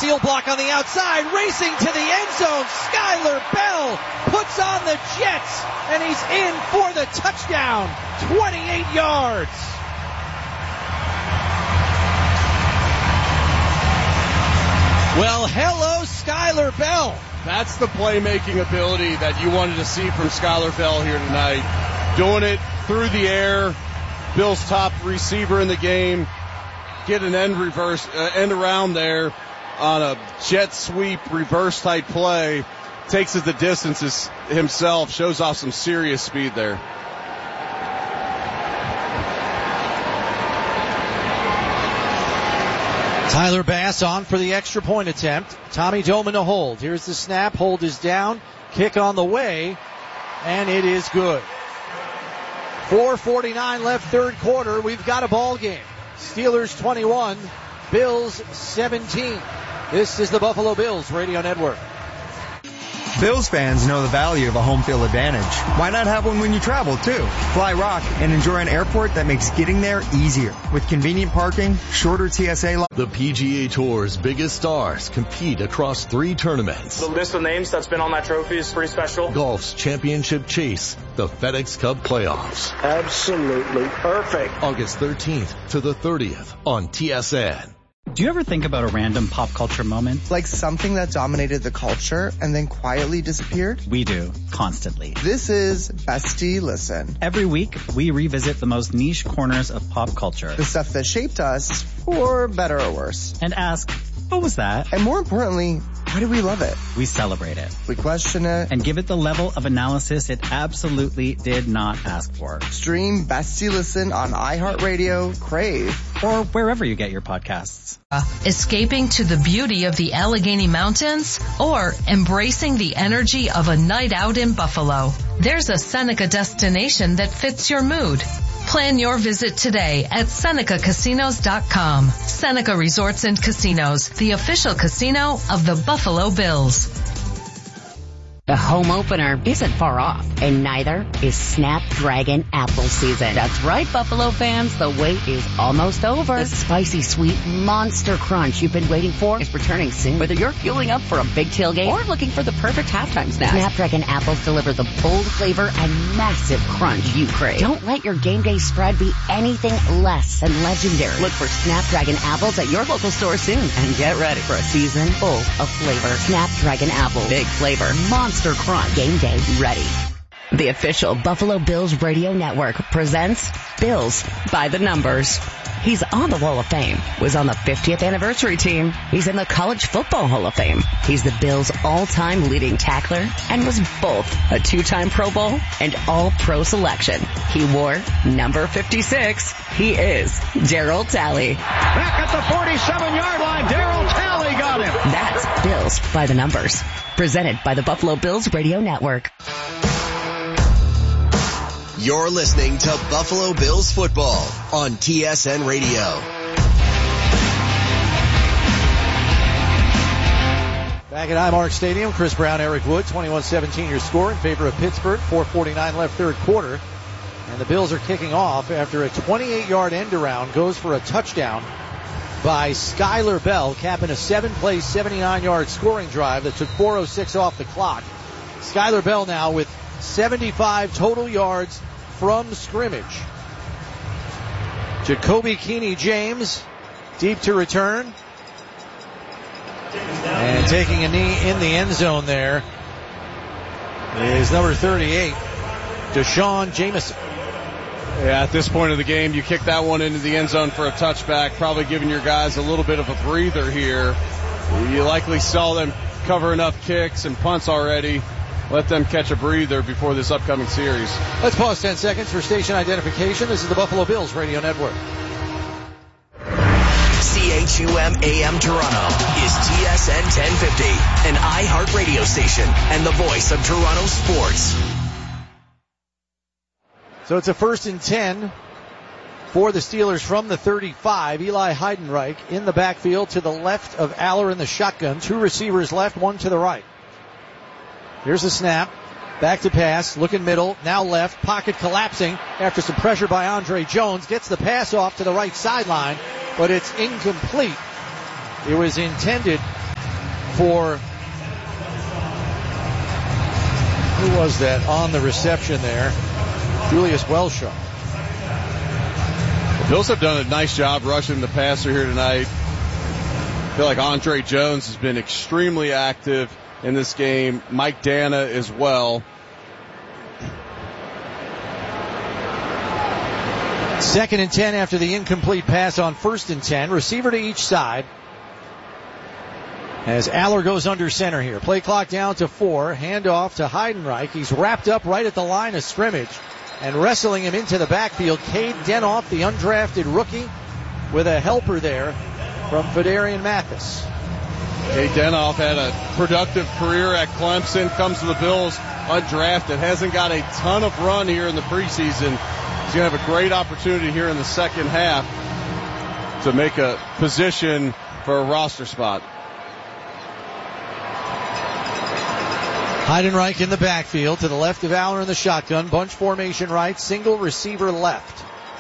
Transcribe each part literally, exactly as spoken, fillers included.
seal block on the outside, racing to the end zone. Skyler Bell puts on the Jets, and he's in for the touchdown. twenty-eight yards. Well, hello, Skyler Bell. That's the playmaking ability that you wanted to see from Skyler Bell here tonight. Doing it through the air. Bill's top receiver in the game. Get an end reverse, uh, end around there on a jet sweep reverse type play. Takes it the distances himself. Shows off some serious speed there. Tyler Bass on for the extra point attempt. Tommy Doman to hold. Here's the snap. Hold is down. Kick on the way. And it is good. four forty-nine left third quarter. We've got a ball game. Steelers twenty-one. Bills seventeen. This is the Buffalo Bills Radio Network. Bills fans know the value of a home field advantage. Why not have one when you travel, too? Fly Rock and enjoy an airport that makes getting there easier. With convenient parking, shorter T S A lines. The P G A Tour's biggest stars compete across three tournaments. The list of names that's been on that trophy is pretty special. Golf's championship chase, the FedEx Cup playoffs. Absolutely perfect. August thirteenth to the thirtieth on T S N. Do you ever think about a random pop culture moment? Like something that dominated the culture and then quietly disappeared? We do, constantly. This is Bestie Listen. Every week, we revisit the most niche corners of pop culture. The stuff that shaped us, for better or worse. And ask, what was that? And more importantly, why do we love it? We celebrate it. We question it. And give it the level of analysis it absolutely did not ask for. Stream Bestie Listen on iHeartRadio, Crave, or wherever you get your podcasts. Uh, escaping to the beauty of the Allegheny Mountains or embracing the energy of a night out in Buffalo. There's a Seneca destination that fits your mood. Plan your visit today at Seneca Casinos dot com. Seneca Resorts and Casinos, the official casino of the Buffalo Bills. The home opener isn't far off, and neither is Snapdragon Apple season. That's right, Buffalo fans, the wait is almost over. The spicy, sweet monster crunch you've been waiting for is returning soon. Whether you're fueling up for a big tailgate or looking for the perfect halftime snack, Snapdragon Apples deliver the bold flavor and massive crunch you crave. Don't let your game day spread be anything less than legendary. Look for Snapdragon Apples at your local store soon, and get ready for a season full of flavor. Snapdragon Apple, big flavor, monster crunch, game day ready. The official Buffalo Bills Radio Network presents Bills by the Numbers. He's on the Wall of Fame, was on the fiftieth anniversary team. He's in the College Football Hall of Fame. He's the Bills' all-time leading tackler and was both a two-time Pro Bowl and all-pro selection. He wore number fifty-six. He is Darryl Talley. Back at the forty-seven-yard line, Darryl Talley got him. That's Bills by the Numbers. Presented by the Buffalo Bills Radio Network. You're listening to Buffalo Bills football on T S N Radio. Back at Highmark Stadium, Chris Brown, Eric Wood, twenty-one seventeen your score in favor of Pittsburgh, four forty-nine left third quarter. And the Bills are kicking off after a twenty-eight-yard end around goes for a touchdown by Skyler Bell, capping a seven-play, seventy-nine-yard scoring drive that took four oh six off the clock. Skyler Bell now with seventy-five total yards from scrimmage. Jacoby Keeney James deep to return. And taking a knee in the end zone there is number thirty-eight, Deshaun Jameson. Yeah, at this point of the game, you kick that one into the end zone for a touchback, probably giving your guys a little bit of a breather here. You likely saw them cover enough kicks and punts already. Let them catch a breather before this upcoming series. Let's pause ten seconds for station identification. This is the Buffalo Bills Radio Network. C H U M A M Toronto is T S N ten fifty, an iHeart radio station and the voice of Toronto sports. So it's a first and ten for the Steelers from the thirty-five. Eli Heidenreich in the backfield to the left of Aller in the shotgun. Two receivers left, one to the right. Here's the snap. Back to pass. Looking middle. Now left. Pocket collapsing after some pressure by Andre Jones. Gets the pass off to the right sideline, but it's incomplete. It was intended for, who was that on the reception there? Julius Welshaw. The Bills have done a nice job rushing the passer here tonight. I feel like Andre Jones has been extremely active in this game. Mike Dana as well. Second and ten after the incomplete pass on first and ten. Receiver to each side. As Aller goes under center here. Play clock down to four. Handoff to Heidenreich. He's wrapped up right at the line of scrimmage. And wrestling him into the backfield, Cade Denoff, the undrafted rookie, with a helper there from Fedarian Mathis. Cade Denoff had a productive career at Clemson, comes to the Bills undrafted, hasn't got a ton of run here in the preseason. He's going to have a great opportunity here in the second half to make a position for a roster spot. Heidenreich in the backfield to the left of Aller in the shotgun. Bunch formation right, single receiver left.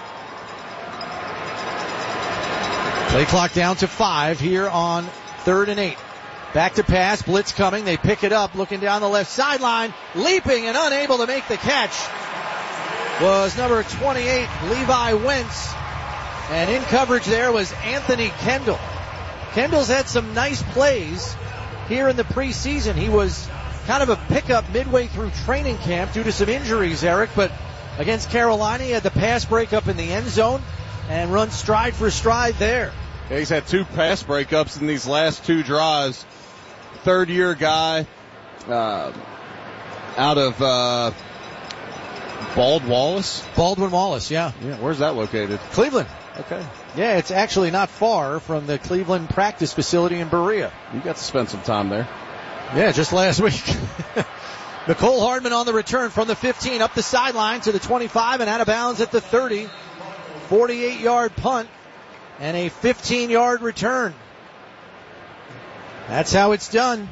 Play clock down to five here on third and eight. Back to pass, blitz coming. They pick it up, looking down the left sideline, leaping and unable to make the catch was number twenty-eight, Levi Wentz. And in coverage there was Anthony Kendall. Kendall's had some nice plays here in the preseason. He was kind of a pickup midway through training camp due to some injuries, Eric, but against Carolina he had the pass breakup in the end zone and run stride for stride there. Yeah, he's had two pass breakups in these last two draws. Third year guy uh, out of uh, Bald Wallace? Baldwin Wallace, yeah. Yeah, where's that located? Cleveland. Okay. Yeah, it's actually not far from the Cleveland practice facility in Berea. You got to spend some time there. Yeah, just last week. Nicole Hardman on the return from the fifteen, up the sideline to the twenty-five and out of bounds at the thirty. forty-eight yard punt and a fifteen yard return. That's how it's done.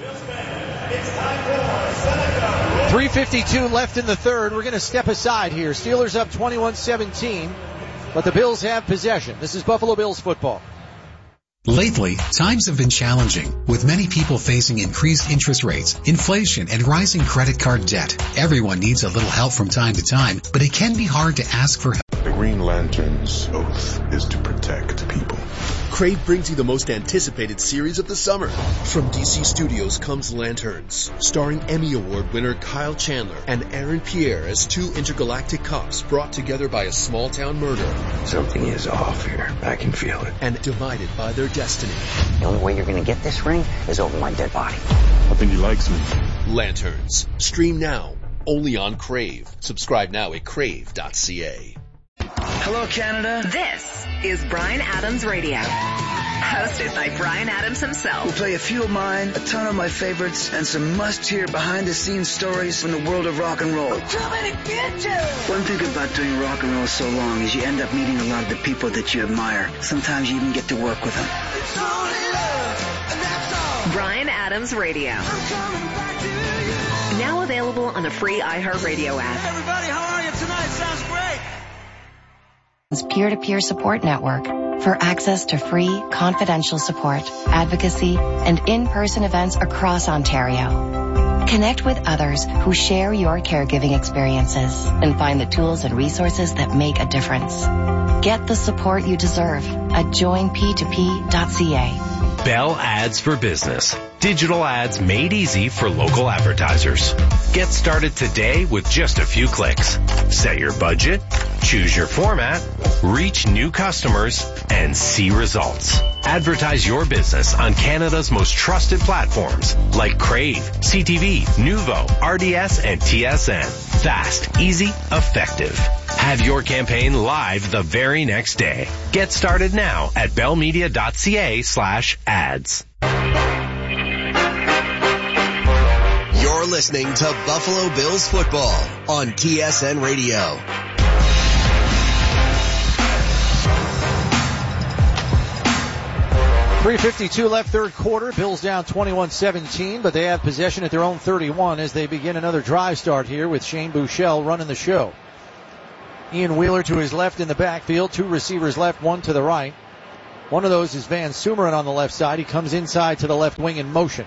three fifty-two left in the third. We're going to step aside here. Steelers up twenty-one seventeen, but the Bills have possession. This is Buffalo Bills football. Lately, times have been challenging, with many people facing increased interest rates, inflation, and rising credit card debt. Everyone needs a little help from time to time, but it can be hard to ask for help. The Green Lantern's oath is to protect people. Crave brings you the most anticipated series of the summer. From D C Studios comes Lanterns, starring Emmy Award winner Kyle Chandler and Aaron Pierre as two intergalactic cops brought together by a small-town murder. Something is off here. I can feel it. And divided by their destiny. The only way you're going to get this ring is over my dead body. I think he likes me. Lanterns. Stream now. Only on Crave. Subscribe now at crave dot c a. Hello, Canada. This is Bryan Adams Radio, hosted by Bryan Adams himself. We'll play a few of mine, a ton of my favorites, and some must-hear behind-the-scenes stories from the world of rock and roll. Too many bitches! One thing about doing rock and roll so long is you end up meeting a lot of the people that you admire. Sometimes you even get to work with them. It's only love, and that's all. Bryan Adams Radio. I'm coming back to you. Now available on the free iHeartRadio app. Hey everybody, how are you tonight? Sounds great. Peer-to-peer support network for access to free, confidential support, advocacy, and in-person events across Ontario. Connect with others who share your caregiving experiences and find the tools and resources that make a difference. Get the support you deserve at join p two p dot c a. Bell Ads for Business. Digital ads made easy for local advertisers. Get started today with just a few clicks. Set your budget, choose your format, reach new customers, and see results. Advertise your business on Canada's most trusted platforms like Crave, C T V, Nuvo, R D S, and T S N. Fast, easy, effective. Have your campaign live the very next day. Get started now at bellmedia dot c a slash ads. You're listening to Buffalo Bills football on T S N Radio. three fifty-two left third quarter. Bills down twenty-one seventeen, but they have possession at their own thirty-one as they begin another drive start here with Shane Buechele running the show. Ian Wheeler to his left in the backfield, two receivers left, one to the right. One of those is Van Sumeren on the left side. He comes inside to the left wing in motion.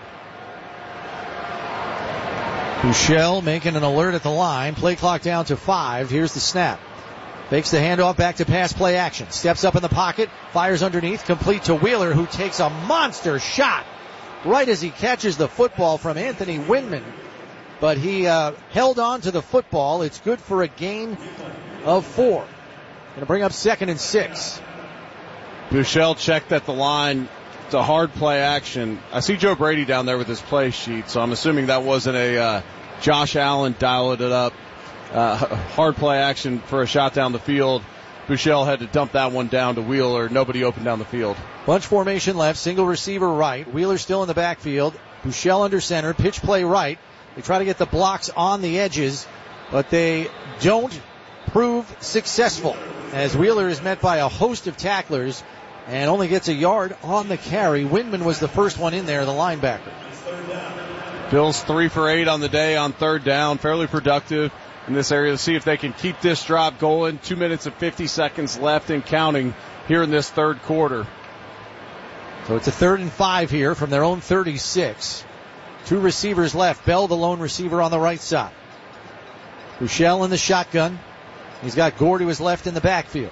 Buechele making an alert at the line. Play clock down to five. Here's the snap. Fakes the handoff back to pass play action. Steps up in the pocket. Fires underneath. Complete to Wheeler, who takes a monster shot right as he catches the football from Anthony Winman. But he uh, held on to the football. It's good for a gain of four. Going to bring up second and six. Buechele checked at the line. It's a hard play action. I see Joe Brady down there with his play sheet, so I'm assuming that wasn't a uh, Josh Allen dialed it up. Uh, hard play action for a shot down the field. Buechele had to dump that one down to Wheeler. Nobody open down the field. Bunch formation left, single receiver right. Wheeler still in the backfield. Buechele under center, pitch play right. They try to get the blocks on the edges, but they don't prove successful as Wheeler is met by a host of tacklers and only gets a yard on the carry. Winman was the first one in there, the linebacker. Bills three for eight on the day on third down, fairly productive in this area. To see if they can keep this drive going. Two minutes and fifty seconds left and counting here in this third quarter. So it's a third and five here from their own thirty-six. Two receivers left. Bell, the lone receiver on the right side. Buechele in the shotgun. He's got Gord, who is left in the backfield.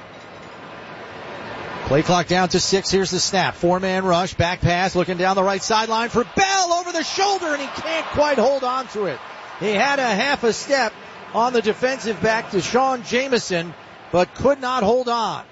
Play clock down to six. Here's the snap. Four-man rush. Back pass. Looking down the right sideline for Bell over the shoulder, and he can't quite hold on to it. He had a half a step on the defensive back to Sean Jamison, but could not hold on.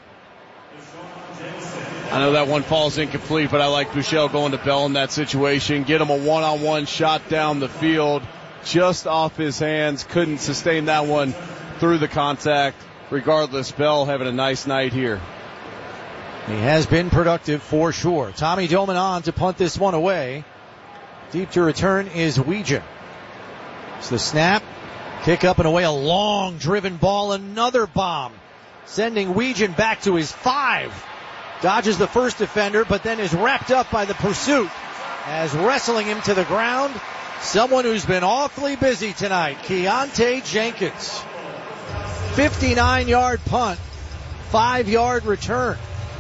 I know that one falls incomplete, but I like Buechele going to Bell in that situation. Get him a one-on-one shot down the field just off his hands. Couldn't sustain that one through the contact. Regardless, Bell having a nice night here. He has been productive for sure. Tommy Doman on to punt this one away. Deep to return is Weegan. It's the snap. Kick up and away. A long driven ball. Another bomb. Sending Weegan back to his five. Dodges the first defender, but then is wrapped up by the pursuit as wrestling him to the ground. Someone who's been awfully busy tonight. Keontae Jenkins. fifty-nine yard punt. five yard return.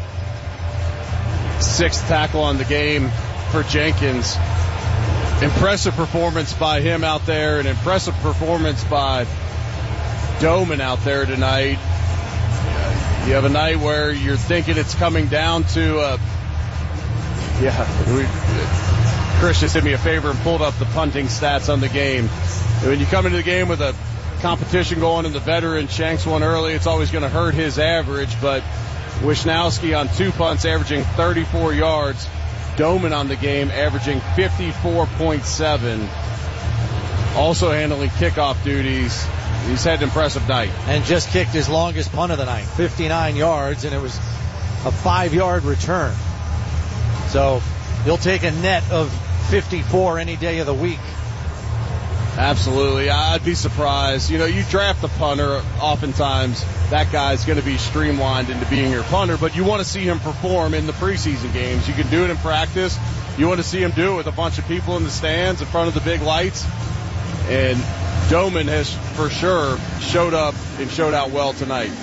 Sixth tackle on the game for Jenkins. Impressive performance by him out there. An impressive performance by Doman out there tonight. You have a night where you're thinking it's coming down to, uh, yeah, we, Chris just did me a favor and pulled up the punting stats on the game. When you come into the game with a competition going and the veteran shanks one early, it's always going to hurt his average, but Wisnowski on two punts averaging thirty-four yards. Doman on the game averaging fifty-four point seven. Also handling kickoff duties. He's had an impressive night. And just kicked his longest punt of the night, fifty-nine yards, and it was a five yard return. So he'll take a net of fifty-four any day of the week. Absolutely. I'd be surprised. You know, you draft a punter, oftentimes that guy's going to be streamlined into being your punter, but you want to see him perform in the preseason games. You can do it in practice. You want to see him do it with a bunch of people in the stands in front of the big lights. And Doman has for sure showed up and showed out well tonight.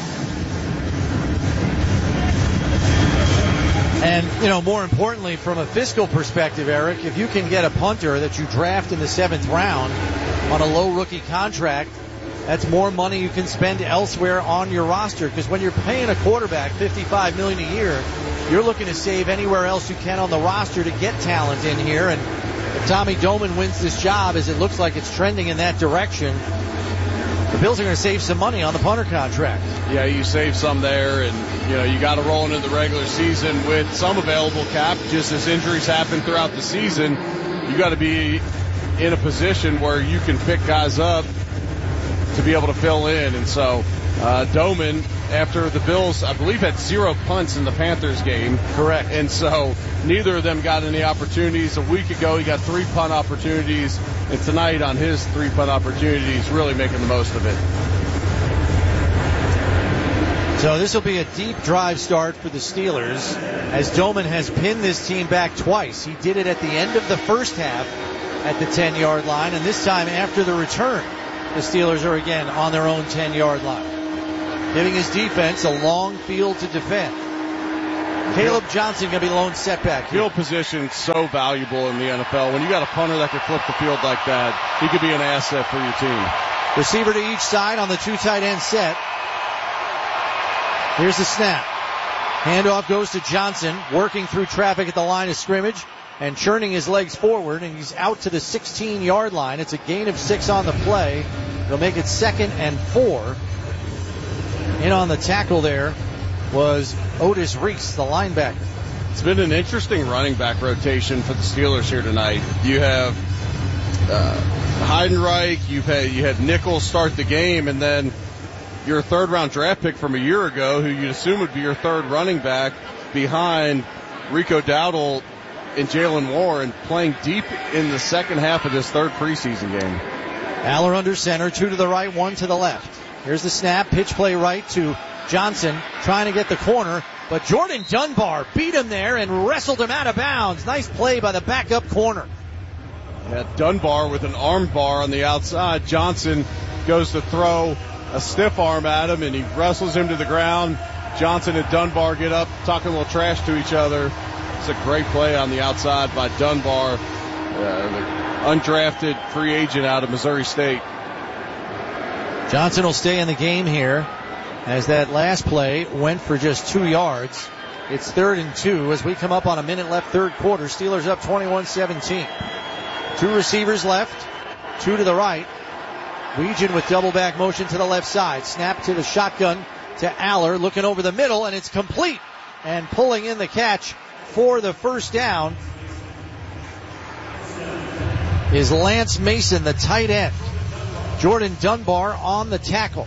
And, you know, more importantly, from a fiscal perspective, Eric, if you can get a punter that you draft in the seventh round on a low rookie contract, that's more money you can spend elsewhere on your roster. Because when you're paying a quarterback fifty-five million dollars a year, you're looking to save anywhere else you can on the roster to get talent in here. And if Tommy Doman wins this job, as it looks like it's trending in that direction, the Bills are going to save some money on the punter contract. Yeah, you save some there, and you know you got to roll into the regular season with some available cap. Just as injuries happen throughout the season, you got to be in a position where you can pick guys up to be able to fill in. And so uh, Doman, after the Bills, I believe, had zero punts in the Panthers game. Correct. And so neither of them got any opportunities. A week ago, he got three punt opportunities. And tonight, on his three punt opportunities, really making the most of it. So this will be a deep drive start for the Steelers, as Doman has pinned this team back twice. He did it at the end of the first half at the ten yard line, and this time after the return, the Steelers are again on their own ten yard line, giving his defense a long field to defend. Caleb Johnson going to be the lone setback here. Field position so valuable in the N F L. When you got a punter that can flip the field like that, he could be an asset for your team. Receiver to each side on the two tight end set. Here's the snap. Handoff goes to Johnson, working through traffic at the line of scrimmage and churning his legs forward, and he's out to the sixteen-yard line. It's a gain of six on the play. They'll make it second and four. In on the tackle there was Otis Reese, the linebacker. It's been an interesting running back rotation for the Steelers here tonight. You have uh, Heidenreich, you've had, you had Nichols start the game, and then your third-round draft pick from a year ago, who you'd assume would be your third running back, behind Rico Dowdle and Jalen Warren, playing deep in the second half of this third preseason game. Aller under center, two to the right, one to the left. Here's the snap, pitch play right to Johnson, trying to get the corner, but Jordan Dunbar beat him there and wrestled him out of bounds. Nice play by the backup corner. Yeah, Dunbar with an arm bar on the outside. Johnson goes to throw a stiff arm at him, and he wrestles him to the ground. Johnson and Dunbar get up, talking a little trash to each other. It's a great play on the outside by Dunbar, uh, the undrafted free agent out of Missouri State. Johnson will stay in the game here as that last play went for just two yards. It's third and two as we come up on a minute left third quarter. Steelers up twenty-one seventeen. Two receivers left, two to the right. Weegan with double back motion to the left side. Snap to the shotgun to Aller, looking over the middle, and it's complete. And pulling in the catch for the first down is Lance Mason, the tight end. Jordan Dunbar on the tackle.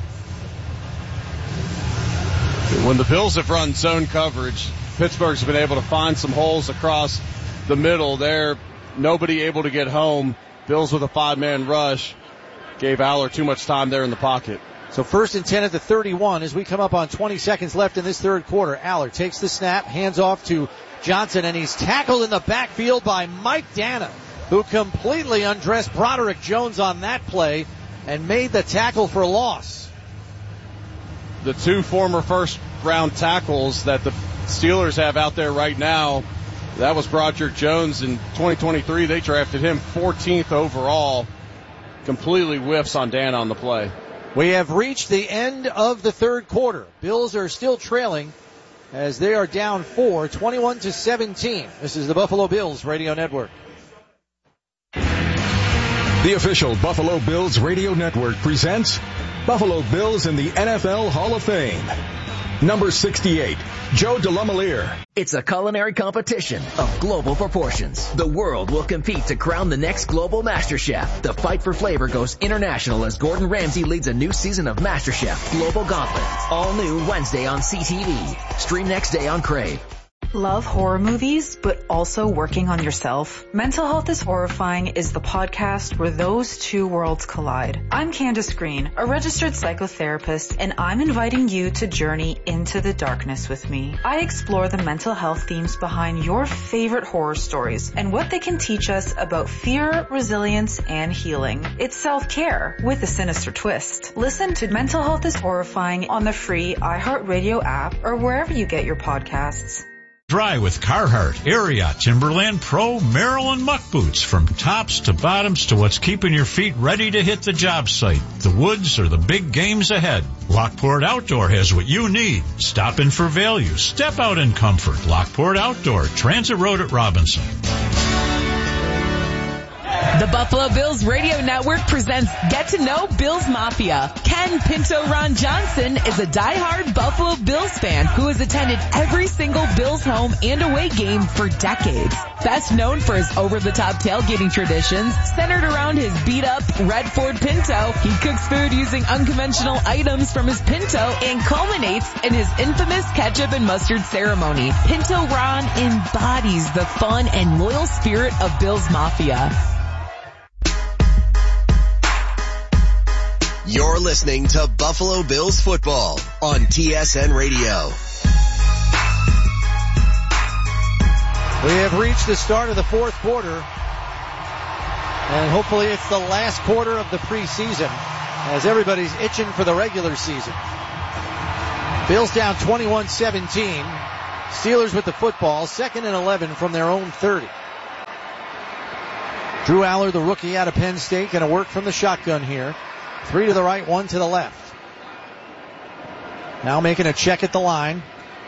When the Bills have run zone coverage, Pittsburgh's been able to find some holes across the middle. There, nobody able to get home. Bills with a five-man rush gave Aller too much time there in the pocket. So first and ten at the thirty-one as we come up on twenty seconds left in this third quarter. Aller takes the snap, hands off to Johnson, and he's tackled in the backfield by Mike Dana, who completely undressed Broderick Jones on that play and made the tackle for loss. The two former first-round tackles that the Steelers have out there right now, that was Broderick Jones in twenty twenty-three. They drafted him fourteenth overall. Completely whiffs on Dana on the play. We have reached the end of the third quarter. Bills are still trailing as they are down four, twenty-one to seventeen. This is the Buffalo Bills Radio Network. The official Buffalo Bills Radio Network presents Buffalo Bills in the N F L Hall of Fame. Number sixty-eight, Joe DeLamielleure. It's a culinary competition of global proportions. The world will compete to crown the next global master chef. The fight for flavor goes international as Gordon Ramsay leads a new season of MasterChef Global Gauntlet. All new Wednesday on C T V. Stream next day on Crave. Love horror movies, but also working on yourself? Mental Health is Horrifying is the podcast where those two worlds collide. I'm Candace Green, a registered psychotherapist, and I'm inviting you to journey into the darkness with me. I explore the mental health themes behind your favorite horror stories and what they can teach us about fear, resilience, and healing. It's self-care with a sinister twist. Listen to Mental Health is Horrifying on the free iHeartRadio app or wherever you get your podcasts. Dry with Carhartt, Ariat, Timberland Pro, Merrill, and Muck boots. From tops to bottoms to what's keeping your feet ready to hit the job site, the woods, or the big games ahead. Lockport Outdoor has what you need. Stop in for value. Step out in comfort. Lockport Outdoor, Transit Road at Robinson. The Buffalo Bills Radio Network presents Get to Know Bills Mafia. Ken Pinto Ron Johnson is a diehard Buffalo Bills fan who has attended every single Bills home and away game for decades. Best known for his over-the-top tailgating traditions centered around his beat-up red Ford Pinto, he cooks food using unconventional items from his Pinto and culminates in his infamous ketchup and mustard ceremony. Pinto Ron embodies the fun and loyal spirit of Bills Mafia. You're listening to Buffalo Bills football on T S N Radio. We have reached the start of the fourth quarter, and hopefully it's the last quarter of the preseason as everybody's itching for the regular season. Bills down twenty-one seventeen. Steelers with the football, second and eleven from their own thirty. Drew Aller, the rookie out of Penn State, going to work from the shotgun here. Three to the right, one to the left. Now making a check at the line.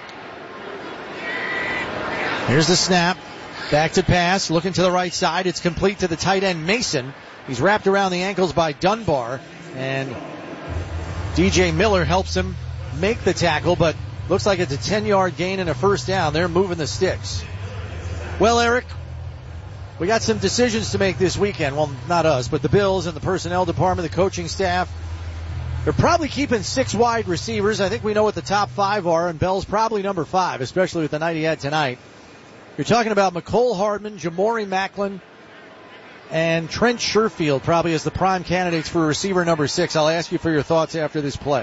Here's the snap. Back to pass, looking to the right side. It's complete to the tight end, Mason. He's wrapped around the ankles by Dunbar, and D J Miller helps him make the tackle, but looks like it's a ten-yard gain and a first down. They're moving the sticks. Well, Eric, we got some decisions to make this weekend. Well, not us, but the Bills and the personnel department, the coaching staff. They're probably keeping six wide receivers. I think we know what the top five are, and Bell's probably number five, especially with the night he had tonight. You're talking about McCole Hardman, Jamori Macklin, and Trent Sherfield probably as the prime candidates for receiver number six. I'll ask you for your thoughts after this play.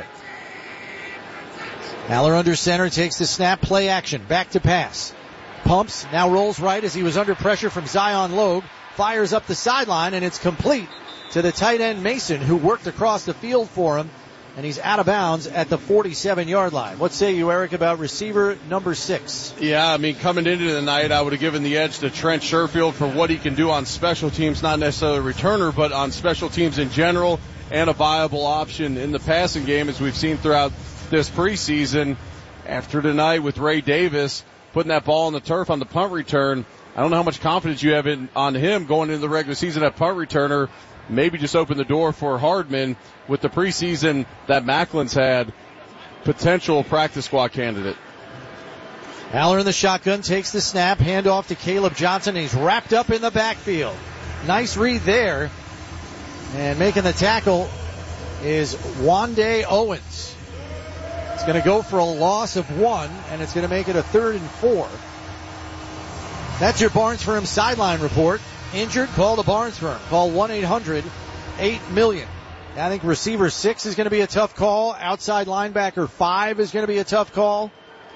Aller under center, takes the snap, play action, back to pass. Pumps, now rolls right as he was under pressure from Zion Logue. Fires up the sideline, and it's complete to the tight end Mason, who worked across the field for him, and he's out of bounds at the forty-seven-yard line. What say you, Eric, about receiver number six? Yeah, I mean, coming into the night, I would have given the edge to Trent Sherfield for what he can do on special teams, not necessarily a returner, but on special teams in general, and a viable option in the passing game, as we've seen throughout this preseason. After tonight with Ray Davis putting that ball on the turf on the punt return, I don't know how much confidence you have in, on him going into the regular season at punt returner. Maybe just open the door for Hardman with the preseason that Macklin's had. Potential practice squad candidate. Aller in the shotgun, takes the snap, handoff to Caleb Johnson. He's wrapped up in the backfield. Nice read there. And making the tackle is Wande Owens. It's going to go for a loss of one, and it's going to make it a third and four. That's your Barnes Firm sideline report. Injured? Call the Barnes Firm. Call one eight hundred eight million. I think receiver six is going to be a tough call. Outside linebacker five is going to be a tough call.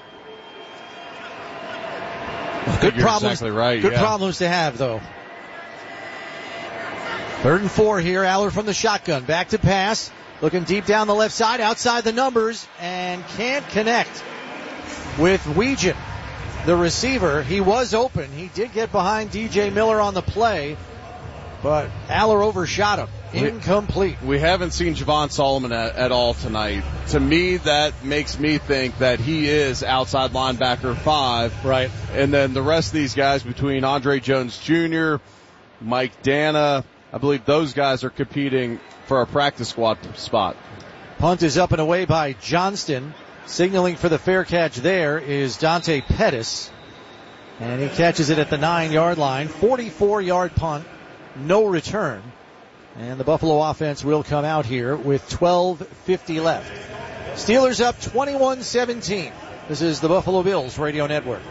Good problems. Exactly right. Good yeah. problems to have, though. Third and four here. Aller from the shotgun. Back to pass. Looking deep down the left side, outside the numbers, and can't connect with Weegan, the receiver. He was open. He did get behind D J Miller on the play, but Aller overshot him. Incomplete. We, we haven't seen Javon Solomon at, at all tonight. To me, that makes me think that he is outside linebacker five. Right. And then the rest of these guys between Andre Jones Junior, Mike Dana, I believe those guys are competing for a practice squad spot. Punt is up and away by Johnston. Signaling for the fair catch there is Dante Pettis. And he catches it at the nine-yard line. forty-four-yard punt, no return. And the Buffalo offense will come out here with twelve fifty left. Steelers up twenty-one seventeen. This is the Buffalo Bills Radio Network.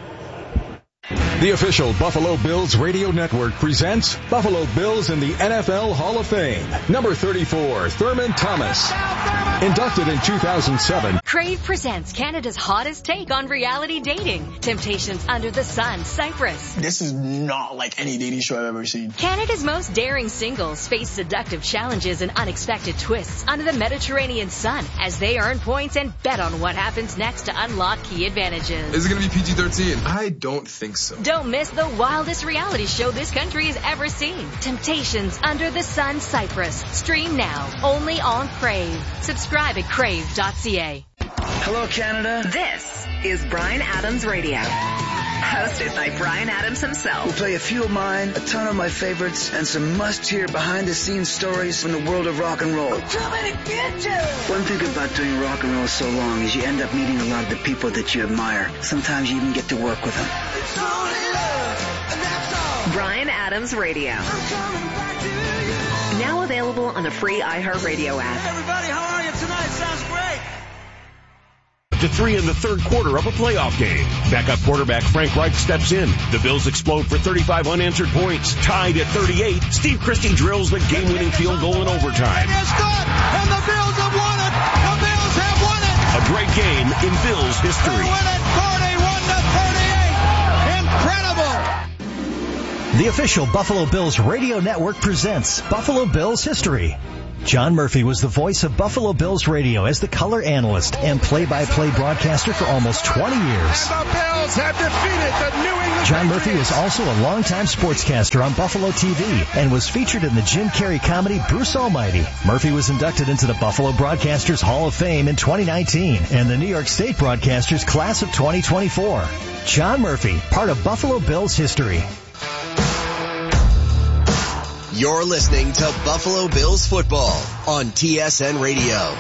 The official Buffalo Bills Radio Network presents Buffalo Bills in the N F L Hall of Fame. Number thirty-four, Thurman Thomas. Inducted in two thousand seven. Crave presents Canada's hottest take on reality dating. Temptations Under the Sun, Cyprus. This is not like any dating show I've ever seen. Canada's most daring singles face seductive challenges and unexpected twists under the Mediterranean sun as they earn points and bet on what happens next to unlock key advantages. Is it going to be P G thirteen? I don't think so. Don't miss the wildest reality show this country has ever seen. Temptations Under the Sun, Cyprus. Stream now, only on Crave. Subscribe at crave dot c a. Hello, Canada. This is Bryan Adams Radio. Hosted by Bryan Adams himself. We'll play a few of mine, a ton of my favorites, and some must-hear behind-the-scenes stories from the world of rock and roll. Too many bitches! One thing about doing rock and roll so long is you end up meeting a lot of the people that you admire. Sometimes you even get to work with them. It's only love, and that's all. Bryan Adams Radio. I'm coming back to you. Now available on the free iHeartRadio app. Hey, everybody, how are you tonight? Sounds great. To three in the third quarter of a playoff game. Backup quarterback Frank Reich steps in. The Bills explode for thirty-five unanswered points. Tied at thirty-eight, Steve Christie drills the game-winning field goal in overtime. It is good, and the Bills have won it. The Bills have won it. A great game in Bills history. They win it forty-one to thirty-eight. Incredible. The official Buffalo Bills Radio Network presents Buffalo Bills History. John Murphy was the voice of Buffalo Bills Radio as the color analyst and play-by-play broadcaster for almost twenty years. And the Bills Bills have defeated the New England John Patriots. Murphy is also a longtime sportscaster on Buffalo T V and was featured in the Jim Carrey comedy Bruce Almighty. Murphy was inducted into the Buffalo Broadcasters Hall of Fame in twenty nineteen and the New York State Broadcasters Class of twenty twenty-four. John Murphy, part of Buffalo Bills history. You're listening to Buffalo Bills football on T S N Radio.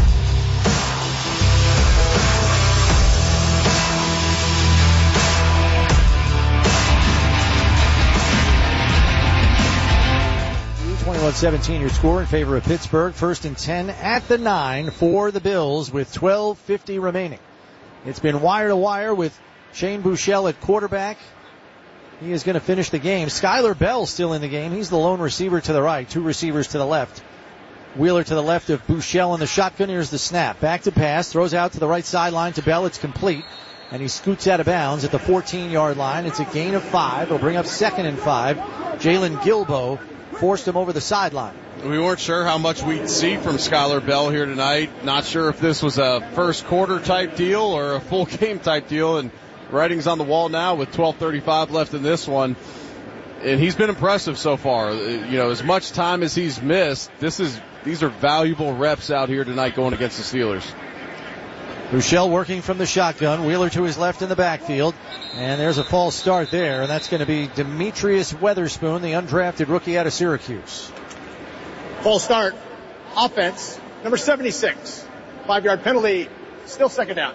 twenty-one seventeen your score in favor of Pittsburgh. First and ten at the nine for the Bills with twelve fifty remaining. It's been wire to wire with Shane Buechele at quarterback. He is going to finish the game. Skyler Bell still in the game. He's the lone receiver to the right. Two receivers to the left. Wheeler to the left of Buechele in the shotgun. Here's the snap. Back to pass. Throws out to the right sideline to Bell. It's complete. And he scoots out of bounds at the fourteen-yard line. It's a gain of five. It'll bring up second and five. Jalen Gilbo forced him over the sideline. We weren't sure how much we'd see from Skyler Bell here tonight. Not sure if this was a first quarter type deal or a full game type deal. And writing's on the wall now with twelve thirty-five left in this one. And he's been impressive so far. You know, as much time as he's missed, this is these are valuable reps out here tonight going against the Steelers. Buechele working from the shotgun. Wheeler to his left in the backfield. And there's a false start there. And that's going to be Demetrius Weatherspoon, the undrafted rookie out of Syracuse. False start. Offense. Number seventy-six. Five-yard penalty. Still second down.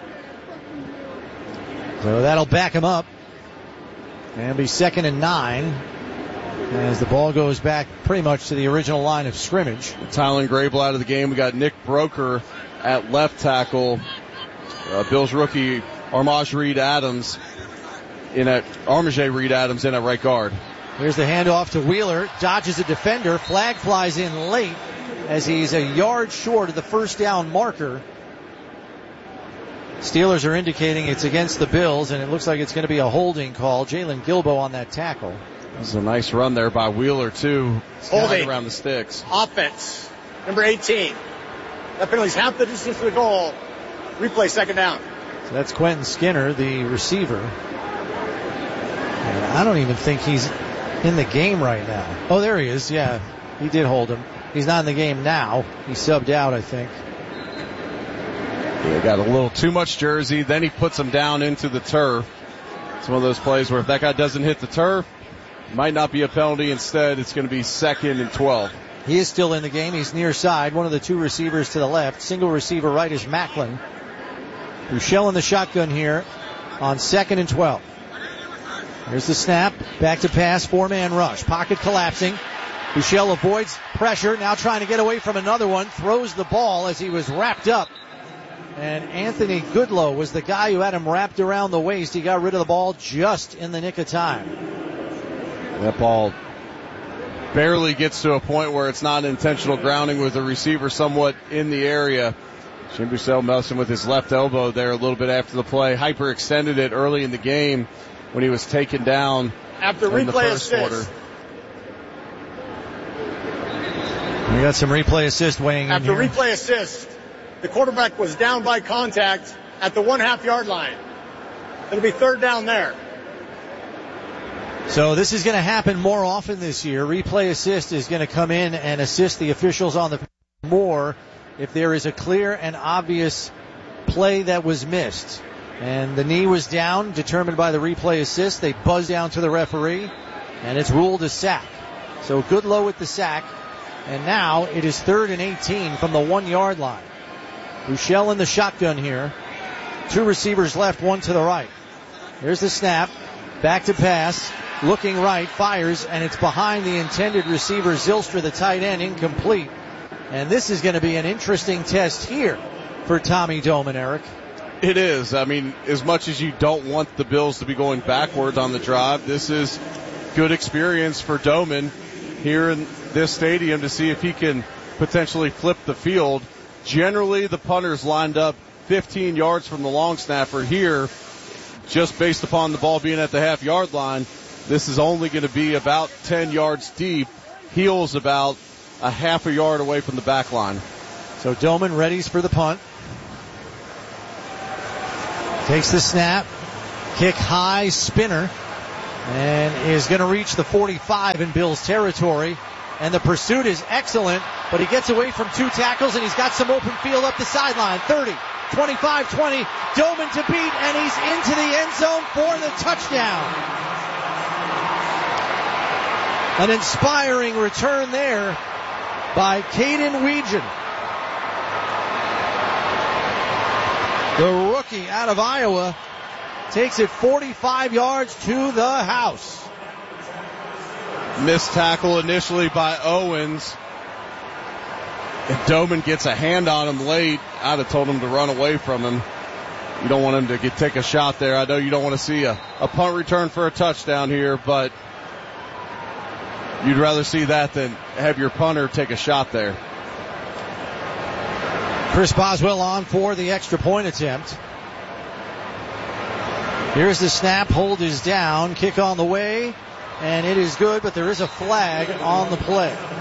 So that'll back him up. And be second and nine. As the ball goes back pretty much to the original line of scrimmage. Tylen Grable out of the game. We got Nick Broker at left tackle. Uh, Bills rookie Armaj Reed Adams in at Armajay Reed Adams in at right guard. Here's the handoff to Wheeler. Dodges a defender. Flag flies in late as he's a yard short of the first down marker. Steelers are indicating it's against the Bills, and it looks like it's going to be a holding call. Jalen Gilbo on that tackle. This is a nice run there by Wheeler, too. Holding around the sticks. Offense. Number eighteen. That penalty's half the distance to the goal. Replay second down. So that's Quentin Skinner, the receiver. And I don't even think he's in the game right now. Oh, there he is. Yeah, he did hold him. He's not in the game now. He subbed out, I think. Yeah, got a little too much jersey. Then he puts him down into the turf. It's one of those plays where if that guy doesn't hit the turf, it might not be a penalty. Instead, it's going to be second and twelve. He is still in the game. He's near side. One of the two receivers to the left. Single receiver right is Macklin. Buechele in the shotgun here on second and twelve. Here's the snap. Back to pass. Four-man rush. Pocket collapsing. Buechele avoids pressure. Now trying to get away from another one. Throws the ball as he was wrapped up. And Anthony Goodlow was the guy who had him wrapped around the waist. He got rid of the ball just in the nick of time. That ball barely gets to a point where it's not intentional grounding with the receiver somewhat in the area. Shane Buechele messing with his left elbow there a little bit after the play. Hyperextended it early in the game when he was taken down after in replay the first assist. quarter. We got some replay assist weighing after in here. After replay assist, the quarterback was down by contact at the one half yard line. It'll be third down there. So this is going to happen more often this year. Replay assist is going to come in and assist the officials on the more if there is a clear and obvious play that was missed. And the knee was down, determined by the replay assist. They buzz down to the referee, and it's ruled a sack. So Goodlow with the sack. And now it is third and eighteen from the one-yard line. Buechele in the shotgun here. Two receivers left, one to the right. Here's the snap. Back to pass. Looking right, fires, and it's behind the intended receiver, Zylstra, the tight end, incomplete. And this is going to be an interesting test here for Tommy Domen, Eric. It is. I mean, as much as you don't want the Bills to be going backwards on the drive, this is good experience for Domen here in this stadium to see if he can potentially flip the field. Generally, the punter's lined up fifteen yards from the long snapper. Here, just based upon the ball being at the half-yard line, this is only going to be about ten yards deep. Heels about a half a yard away from the back line. So Domen readies for the punt. Takes the snap. Kick high, spinner, and is going to reach the forty-five in Bills territory. And the pursuit is excellent, but he gets away from two tackles, and he's got some open field up the sideline. thirty, twenty-five, twenty, Doman to beat, and he's into the end zone for the touchdown. An inspiring return there by Caden Weegan, the rookie out of Iowa, takes it forty-five yards to the house. Missed tackle initially by Owens. If Doman gets a hand on him late, I'd have told him to run away from him. You don't want him to get, take a shot there. I know you don't want to see a, a punt return for a touchdown here, but you'd rather see that than have your punter take a shot there. Chris Boswell on for the extra point attempt. Here's the snap. Hold is down. Kick on the way. And it is good, but there is a flag on the play.